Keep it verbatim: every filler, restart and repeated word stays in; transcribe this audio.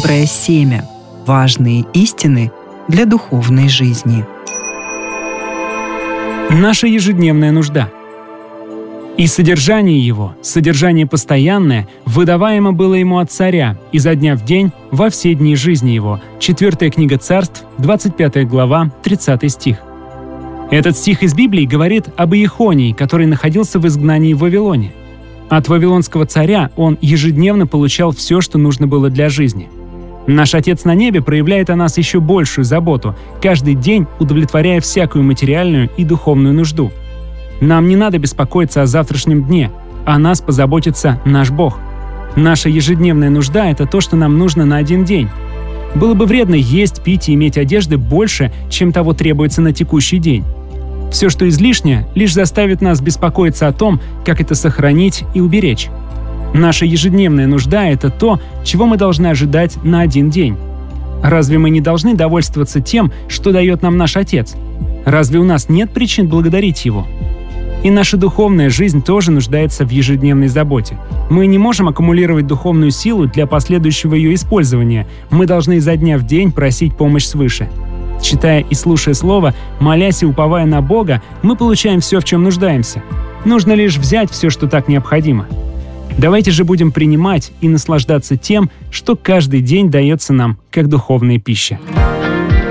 Доброе семя. Важные истины для духовной жизни. Наша ежедневная нужда. И содержание его, содержание постоянное, выдаваемо было ему от царя изо дня в день во все дни жизни его. Четвертая книга Царств, двадцать пятая глава, тридцатый стих. Этот стих из Библии говорит об Иехонии, который находился в изгнании в Вавилоне. От вавилонского царя он ежедневно получал все, что нужно было для жизни. Наш Отец на небе проявляет о нас еще большую заботу, каждый день удовлетворяя всякую материальную и духовную нужду. Нам не надо беспокоиться о завтрашнем дне, о нас позаботится наш Бог. Наша ежедневная нужда — это то, что нам нужно на один день. Было бы вредно есть, пить и иметь одежды больше, чем того требуется на текущий день. Все, что излишнее, лишь заставит нас беспокоиться о том, как это сохранить и уберечь. Наша ежедневная нужда — это то, чего мы должны ожидать на один день. Разве мы не должны довольствоваться тем, что дает нам наш Отец? Разве у нас нет причин благодарить Его? И наша духовная жизнь тоже нуждается в ежедневной заботе. Мы не можем аккумулировать духовную силу для последующего ее использования. Мы должны изо дня в день просить помощь свыше. Читая и слушая Слово, молясь и уповая на Бога, мы получаем все, в чем нуждаемся. Нужно лишь взять все, что так необходимо. Давайте же будем принимать и наслаждаться тем, что каждый день дается нам как духовная пища.